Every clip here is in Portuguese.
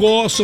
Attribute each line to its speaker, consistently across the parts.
Speaker 1: São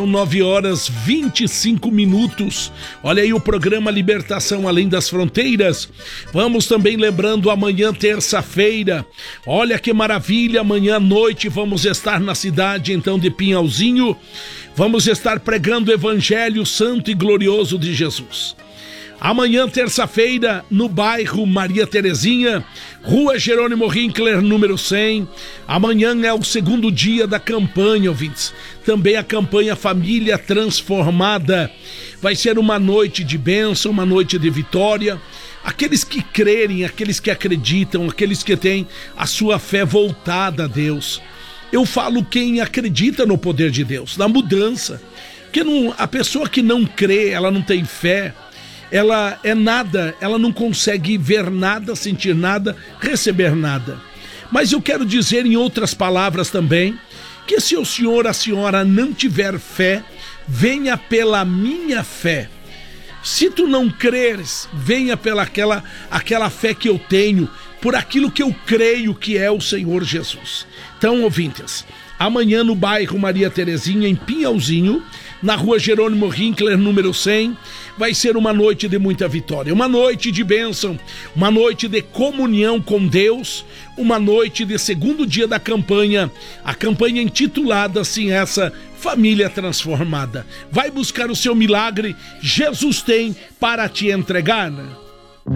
Speaker 1: 9h25. Olha aí o programa Libertação Além das Fronteiras. Vamos também lembrando amanhã, terça-feira. Olha que maravilha, amanhã à noite vamos estar na cidade então de Pinhalzinho. Vamos estar pregando o Evangelho Santo e Glorioso de Jesus. Amanhã, terça-feira, no bairro Maria Terezinha, Rua Jerônimo Hinkler, número 100. Amanhã é o segundo dia da campanha, ouvintes. Também a campanha Família Transformada. Vai ser uma noite de bênção, uma noite de vitória. Aqueles que crerem, aqueles que acreditam, aqueles que têm a sua fé voltada a Deus. Eu falo quem acredita no poder de Deus, na mudança. Porque a pessoa que não crê, ela não tem fé, ela é nada, ela não consegue ver nada, sentir nada, receber nada. Mas eu quero dizer em outras palavras também, que se o senhor, a senhora não tiver fé, venha pela minha fé. Se tu não creres, venha pela aquela fé que eu tenho, por aquilo que eu creio que é o Senhor Jesus. Então, ouvintes, amanhã no bairro Maria Terezinha, em Pinhalzinho, na Rua Jerônimo Hinkler, número 100, vai ser uma noite de muita vitória, uma noite de bênção, uma noite de comunhão com Deus, uma noite de segundo dia da campanha, a campanha intitulada assim essa, Família Transformada. Vai buscar o seu milagre, Jesus tem para te entregar, né?